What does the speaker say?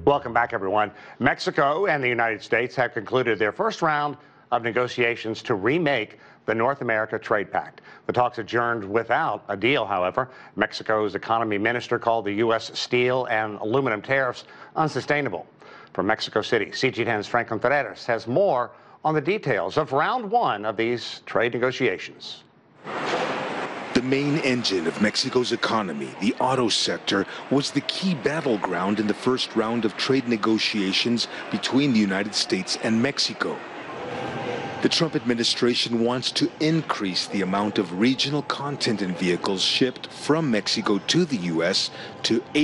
Welcome back, everyone. Mexico and the United States have concluded their first round of negotiations to remake the North America Trade Pact. The talks adjourned without a deal, however. Mexico's economy minister called the U.S. steel and aluminum tariffs unsustainable. From Mexico City, CG10's Franklin Ferreras has more on the details of round one of these trade negotiations. The main engine of Mexico's economy, the auto sector, was the key battleground in the first round of trade negotiations between the United States and Mexico. The Trump administration wants to increase the amount of regional content in vehicles shipped from Mexico to the U.S. to